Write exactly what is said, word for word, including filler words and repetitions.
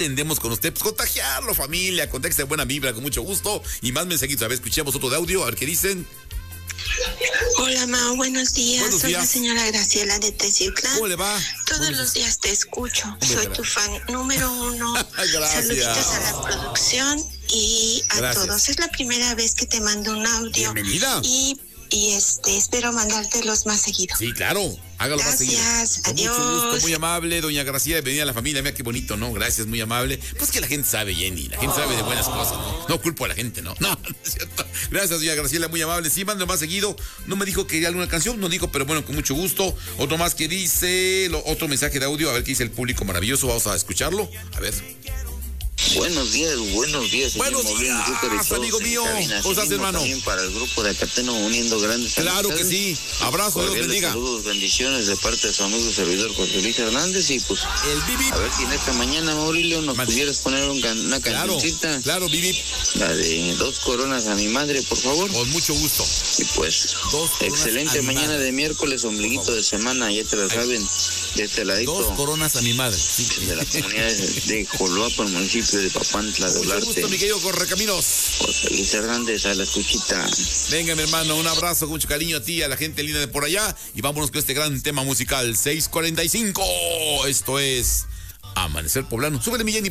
pretendemos con usted? Pues contagiarlo, familia, contexto de buena vibra, con mucho gusto. Y más mensajitos. A ver, escuchemos otro de audio, a ver qué dicen. Hola, Mao, buenos días. Buenos Soy días. la señora Graciela de Teciutlán. ¿Cómo le va? Todos Buenos los días te escucho. Hombre, Soy gra- tu fan número uno. Gracias. Saluditos a la producción y a Gracias. todos. Es la primera vez que te mando un audio. Bienvenida. Y, y este, espero mandártelos más seguido. Sí, claro. Hágalo más seguido. Gracias, Con adiós. mucho gusto, muy amable, doña Graciela, bienvenida a la familia. Mira qué bonito, ¿no? Gracias, muy amable. Pues que la gente sabe, Jenny, la gente sabe de buenas cosas, ¿no? No culpo a la gente, ¿no? No, no es cierto. Gracias, doña Graciela, muy amable. Sí, mando más seguido. No me dijo que quería alguna canción, no dijo, pero bueno, con mucho gusto. Otro más que dice, lo, otro mensaje de audio, a ver qué dice el público maravilloso. Vamos a escucharlo. A ver. Buenos días, buenos días. señor Buenos Molina, días, Azúcar y todos amigo en mío. cabina. ¿Cómo estás, Asimismo, hermano? También para el grupo de Acateno Uniendo Grandes Claro que Amistades. sí. Abrazo, Dios Cordiales bendiga. saludos, bendiciones de parte de su amigo servidor José Luis Hernández. Y pues, El Bibi. a ver si en esta mañana, Maurilio, nos Mande. pudieras poner un can- una Claro, cancioncita. claro, Bibi. La de Dos Coronas a mi madre, por favor. Con mucho gusto. Y pues, Dos coronas a excelente mi mañana madre. de miércoles, ombliguito de semana, ya te la saben, de este ladito. Dos coronas a mi madre. Sí. De la comunidad de, de Joloapa, el municipio de Papantla de Mucho Olarte. gusto, mi querido Correcaminos. José Luis Hernández, a la escuchita. Venga, mi hermano, un abrazo con mucho cariño a ti, a la gente linda de por allá. Y vámonos con este gran tema musical, seis cuarenta y cinco. Esto es Amanecer Poblano. Súbele, mi Jenny.